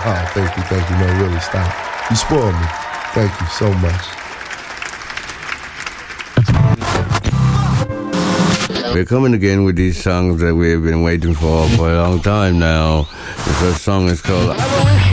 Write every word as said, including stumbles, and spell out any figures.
Oh, thank you, thank you. No, really, stop. You spoiled me. Thank you so much. We're coming again with these songs that we've been waiting for for a long time now. The first song is called